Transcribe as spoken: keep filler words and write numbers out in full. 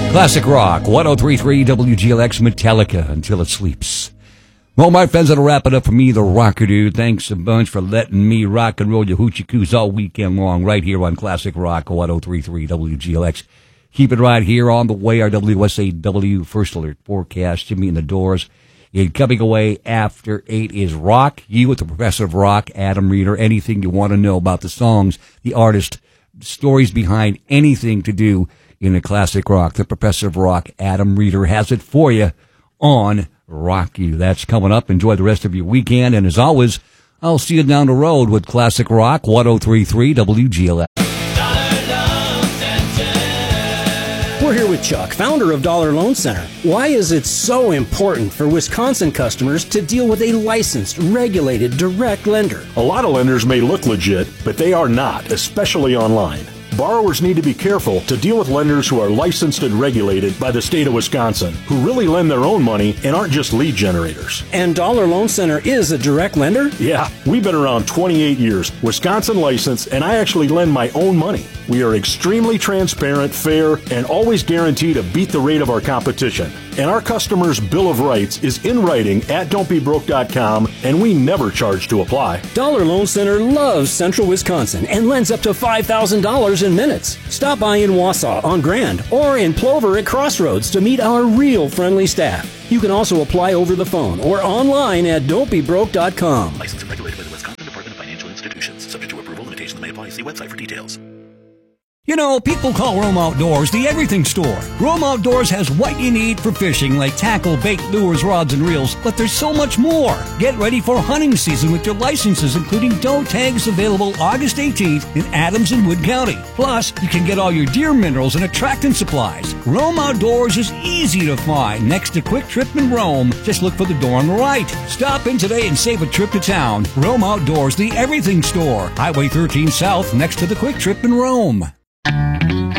Classic Rock, one oh three point three W G L X, Metallica, Until It Sleeps. Well, my friends, that'll wrap it up for me, the Rocker Dude. Thanks a bunch for letting me rock and roll your hoochie coos all weekend long right here on Classic Rock, one oh three point three W G L X. Keep it right here on the way, our W S A W First Alert Forecast. Jimmy in the Doors. And coming away after eight is Rock You with the Professor of Rock, Adam Reeder. Anything you want to know about the songs, the artist, stories behind anything to do in the classic rock. The Professor of Rock, Adam Reeder, has it for you on Rock You. That's coming up. Enjoy the rest of your weekend. And as always, I'll see you down the road with Classic Rock, one oh three point three W G L X. We're here with Chuck, founder of Dollar Loan Center. Why is it so important for Wisconsin customers to deal with a licensed, regulated, direct lender? A lot of lenders may look legit, but they are not, especially online. Borrowers need to be careful to deal with lenders who are licensed and regulated by the state of Wisconsin, who really lend their own money and aren't just lead generators. And Dollar Loan Center is a direct lender? Yeah, we've been around twenty-eight years, Wisconsin licensed, and I actually lend my own money. We are extremely transparent, fair, and always guarantee to beat the rate of our competition. And our customers' Bill of Rights is in writing at don't be broke dot com, and we never charge to apply. Dollar Loan Center loves Central Wisconsin and lends up to five thousand dollars in minutes. Stop by in Wausau on Grand or in Plover at Crossroads to meet our real friendly staff. You can also apply over the phone or online at don't be broke dot com. Licensed and regulated by the Wisconsin Department of Financial Institutions. Subject to approval, limitations may apply. See website for details. You know, people call Rome Outdoors the everything store. Rome Outdoors has what you need for fishing, like tackle, bait, lures, rods, and reels, but there's so much more. Get ready for hunting season with your licenses, including doe tags, available August eighteenth in Adams and Wood County. Plus, you can get all your deer minerals and attractant supplies. Rome Outdoors is easy to find next to Quick Trip in Rome. Just look for the door on the right. Stop in today and save a trip to town. Rome Outdoors, the everything store. Highway thirteen South, next to the Quick Trip in Rome.